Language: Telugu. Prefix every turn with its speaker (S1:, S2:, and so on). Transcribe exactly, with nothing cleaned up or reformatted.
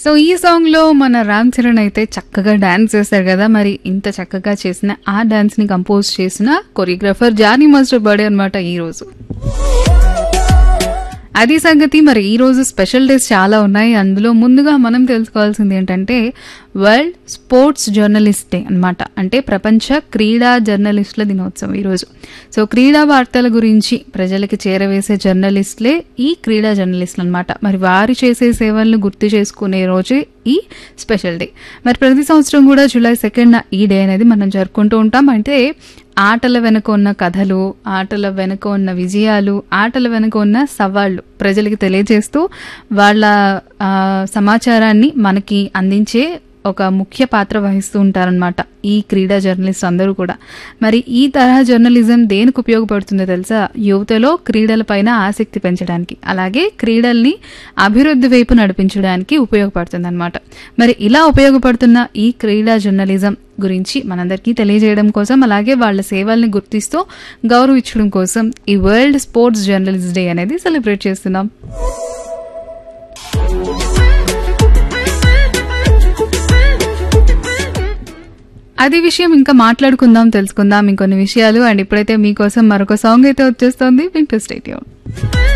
S1: సో ఈ సాంగ్ లో మన రామ్ చరణ్ అయితే చక్కగా డాన్స్ చేశారు కదా. మరి ఇంత చక్కగా చేసిన ఆ డాన్స్ ని కంపోజ్ చేసిన కొరియోగ్రాఫర్ జానీ మాస్టర్ బర్త్డే అన్నమాట ఈ రోజు. అది సంగతి. మరి ఈ రోజు స్పెషల్ డేస్ చాలా ఉన్నాయి. అందులో ముందుగా మనం తెలుసుకోవాల్సింది ఏంటంటే వరల్డ్ స్పోర్ట్స్ జర్నలిస్ట్ డే అన్నమాట. అంటే ప్రపంచ క్రీడా జర్నలిస్టుల దినోత్సవం ఈరోజు. సో క్రీడా వార్తల గురించి ప్రజలకి చేరవేసే జర్నలిస్టులే ఈ క్రీడా జర్నలిస్టులు అనమాట. మరి వారు చేసే సేవలను గుర్తు చేసుకునే రోజే ఈ స్పెషల్ డే. మరి ప్రతి సంవత్సరం కూడా జూలై సెకండ్ ఈ డే అనేది మనం జరుపుకుంటూ ఉంటాం. అంటే ఆటల వెనుక ఉన్న కథలు, ఆటల వెనుక ఉన్న విజయాలు, ఆటల వెనుక ఉన్న సవాళ్లు ప్రజలకి తెలియజేస్తూ వాళ్ళ సమాచారాన్ని మనకి అందించే ఒక ముఖ్య పాత్ర వహిస్తూ ఉంటారనమాట ఈ క్రీడా జర్నలిస్ట్ అందరూ కూడా. మరి ఈ తరహా జర్నలిజం దేనికి ఉపయోగపడుతుందో తెలుసా? యువతలో క్రీడలపైన ఆసక్తి పెంచడానికి, అలాగే క్రీడల్ని అభివృద్ధి వైపు నడిపించడానికి ఉపయోగపడుతుంది అనమాట. మరి ఇలా ఉపయోగపడుతున్న ఈ క్రీడా జర్నలిజం గురించి మనందరికీ తెలియజేయడం కోసం, అలాగే వాళ్ళ సేవల్ని గుర్తిస్తూ గౌరవించడం కోసం ఈ వరల్డ్ స్పోర్ట్స్ జర్నలిస్ట్ డే అనేది సెలబ్రేట్ చేస్తున్నాం. అది విషయం ఇంకా మాట్లాడుకుందాం, తెలుసుకుందాం ఇంకొన్ని విషయాలు. అండ్ ఇప్పుడైతే మీకోసం మరొక సాంగ్ అయితే వచ్చేస్తోంది. వింటూ స్టే ట్యూన్.